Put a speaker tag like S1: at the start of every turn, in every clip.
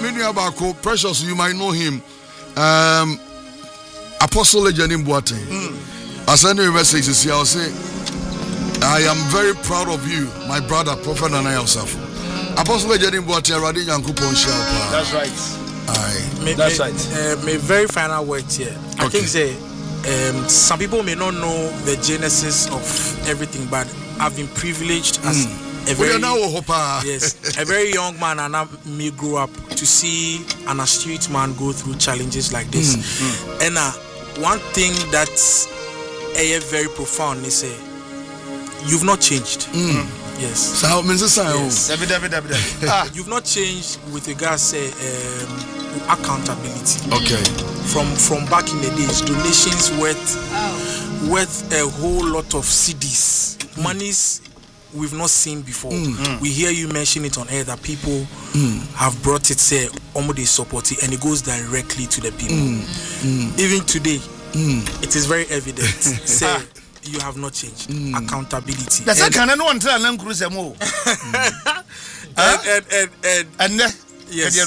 S1: Abako, Precious, you might know him. Apostle Lejanim Boate. I send you a message. I'll say, I am very proud of you, my brother, Prophet Anaya Osafo. Apostle Lejanim Boate, Radin Yankupon Shalpa.
S2: That's right.
S3: That's right. My very final words here. I think some people may not know the genesis of everything, but I've been privileged as a very young man, and I may grow up to see an astute man go through challenges like this. And one thing that's very profound is you've not changed. Yes.
S1: So yes.
S3: You've not changed with regards to accountability.
S1: Okay.
S3: From back in the days, donations worth a whole lot of CDs, monies we've not seen before. We hear you mention it on air that people have brought it, say, almost they support it, and it goes directly to the people. Even today, it is very evident. Say, you have not changed. Accountability.
S2: That's a canon one tell them cruise more. And yes.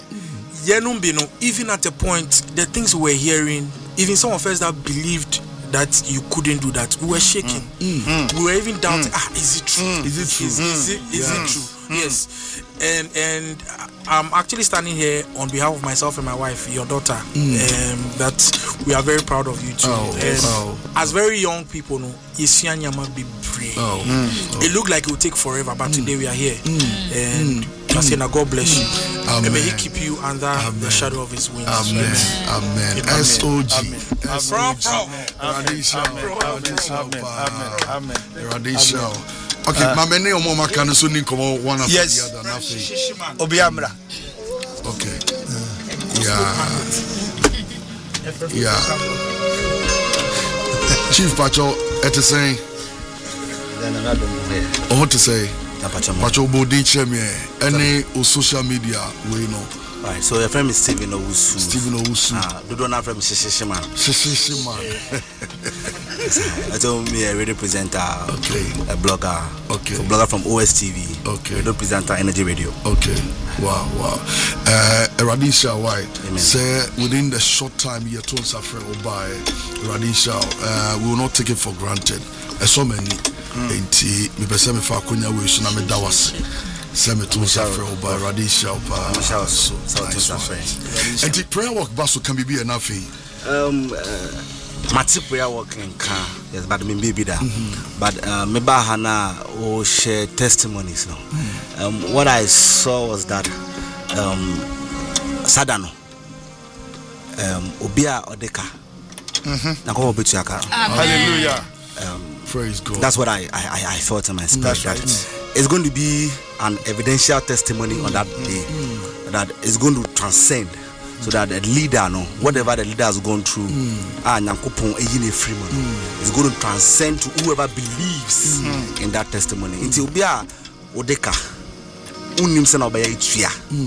S3: Even at a point, the things we were hearing, even some of us that believed that you couldn't do that, we were shaking. We were even doubting, is it true? Is it true? Is it true? Yes. And I'm actually standing here on behalf of myself and my wife, your daughter, that we are very proud of you too. As very young people, it looked like it would take forever, but today we are here. And I say, now God bless you. Amen. And may He keep you under the shadow of His wings.
S1: Amen. Amen. SOG. Radisha. Okay, my many or more can soon come one after the other.
S2: Obiamra.
S1: Okay. Yeah. Chief Pacho, to say. I want to say. Pacho Bodi Chemie, any social media, we know.
S4: Right, so your friend is Stephen Owusu. You don't have from Shishiman. I told me a radio presenter, a blogger, a blogger from OSTV, radio presenter, Energy Radio. Okay,
S1: wow. Radisha, why? Say within the short time you told Safra by Radisha, we will not take it for granted. So many. Enti me pese me fa konya we so na me dawase se me tun safre oba Radisha oba so safre enti prayer work baso can be enough
S4: mati prayer work nka yes but me baby that but me ba hana o share testimonies no what I saw was that Sadano obia odeka na ko obetu aka
S2: hallelujah.
S1: Praise God.
S4: That's what I felt in my spirit. That it's going to be an evidential testimony on that day that is going to transcend, so that the leader, whatever the leader has gone through, is going to transcend to whoever believes in that testimony. It will be a odeka, unimsena obaya itria,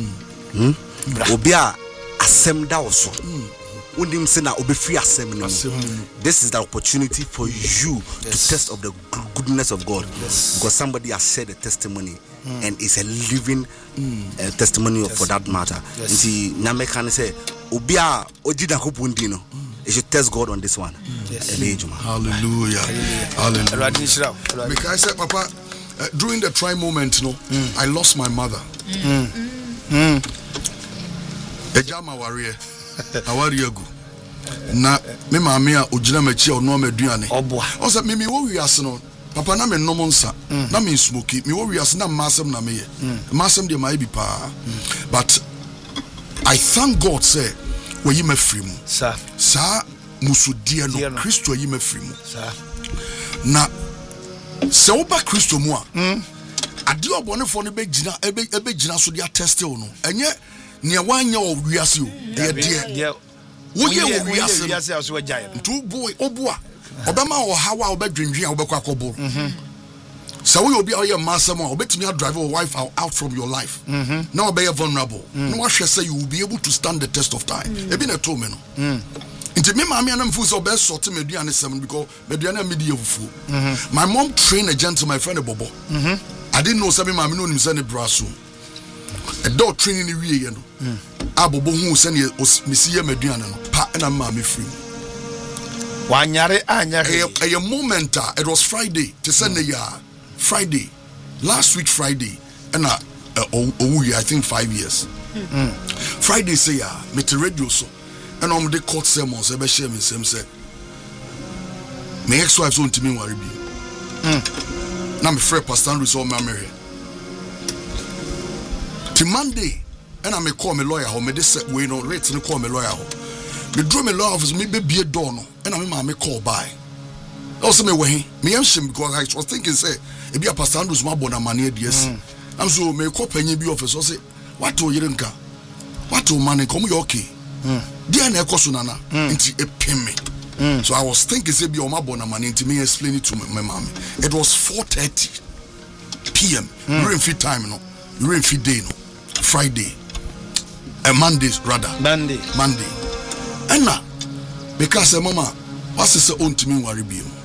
S4: obia asemda also. This is the opportunity for you to test of the goodness of God, because somebody has said a testimony and it's a living testimony for that matter. See, Namekan say, Obia Ojida Kupundino. You should test God on this one.
S1: Hallelujah. Because I said, Papa, during the try moment, I lost my mother. Ejama warrior. Awariagu na me maame a ogina machi o no maduane o se me wo wiase no papa na me nom nsa na me smoky me wo wiase na masem na me ye masem de mai bi pa but I thank God say we yi mafiri mu sa musudie no Kristo yi mafiri mu na se oba Kristo mu a ade obonefo no be gina so dia test o no enye ne wanya o wiase o de wo ye wo wiase
S2: so agyaye
S1: to boy obua obema o hawa obedwendwen obekwa kobo so we obi o ye masem a obetumi drive your wife out from your life now be vulnerable no wa hwe say you will be able to stand the test of time e bi na to me no Inti me mama na mfu so be sort meduane sem because meduane amedi efufu my mom trained a gentleman, my friend Bobo I didn't know say me mama no nim say ne braso A dog training in the no. Abobo who send you Missy Mediana, pa and a mammy free.
S2: One yare,
S1: a moment, it was Friday to send a year. Friday, last week Friday, and I think 5 years. Friday say me to radio so, and on the court sermons, I be share me same say. My ex-wife's on to me worry be. Now my friend Pastor Andrew saw me marry. Till Monday, and I may call me lawyer, or me this way no rates and call me lawyer. Me draw me lawyer office, me be a door no, and I may call by. Also me way, me am shame because I was thinking say, it be a Pastor Andrew's my bona money yes. I'm so me call penny be office. I say, what to Yerenka? What to money come you okay? Dear na ekosunana, into a pin me. So I was thinking say be on my bona money into me explain it to my mommy. It was 4:30 p.m. You in fit time no, you in fit day no, Friday, Monday rather. Monday. And now because mama, what's this own to me worry be?